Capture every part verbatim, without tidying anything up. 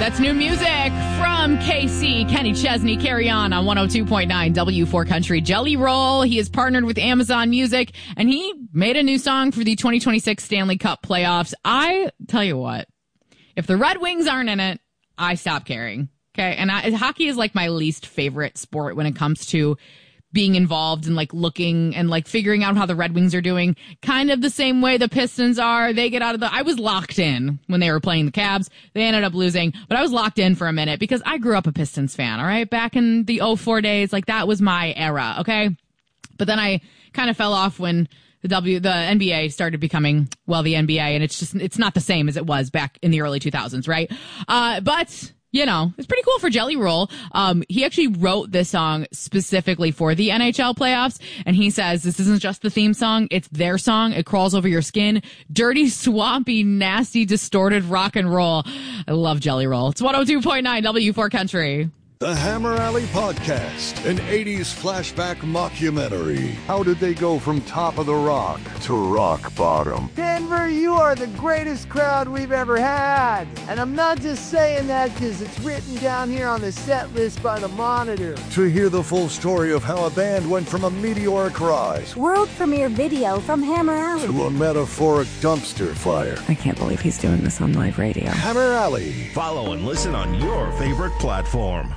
That's new music from K C, Kenny Chesney. Carry on on one oh two point nine W four Country. Jelly Roll, he is partnered with Amazon Music, and he made a new song for the twenty twenty-six Stanley Cup playoffs. I tell you what, if the Red Wings aren't in it, I stop caring. Okay, and I, hockey is like my least favorite sport when it comes to being involved and like looking and like figuring out how the Red Wings are doing, kind of the same way the Pistons are. They get out of the, I was locked in when they were playing the Cavs. They ended up losing, but I was locked in for a minute because I grew up a Pistons fan. All right. Back in the oh four days, like that was my era. Okay. But then I kind of fell off when the W, the N B A started becoming, well, the N B A, and it's just, it's not the same as it was back in the early two thousands. Right. Uh, but you know, it's pretty cool for Jelly Roll. Um, he actually wrote this song specifically for the N H L playoffs. And he says, this isn't just the theme song. It's their song. It crawls over your skin. Dirty, swampy, nasty, distorted rock and roll. I love Jelly Roll. It's one oh two point nine W four Country. The Hammer Alley Podcast, an eighties flashback mockumentary. How did they go from top of the rock to rock bottom? Denver, you are the greatest crowd we've ever had. And I'm not just saying that because it's written down here on the set list by the Monitor. To hear the full story of how a band went from a meteoric rise, world premiere video from Hammer Alley, to a metaphoric dumpster fire. I can't believe he's doing this on live radio. Hammer Alley. Follow and listen on your favorite platform.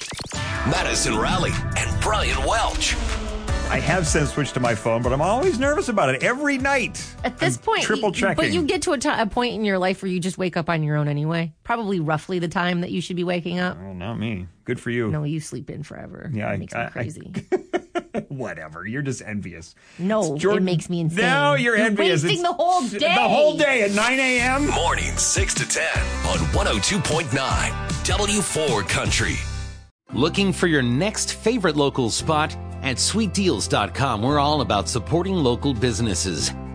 Madison Raleigh and Brian Welch. I have since switched to my phone, but I'm always nervous about it every night. At this I'm point, triple checking. But you get to a, t- a point in your life where you just wake up on your own anyway. Probably roughly the time that you should be waking up. Oh, not me. Good for you. No, you sleep in forever. Yeah, it I, makes I, me crazy. I, whatever. You're just envious. No, it makes me insane. No, you're, you're envious. Wasting it's, the whole day. The whole day at nine a.m. Mornings six to ten on one oh two point nine W four Country. Looking for your next favorite local spot? At sweet deals dot com, we're all about supporting local businesses.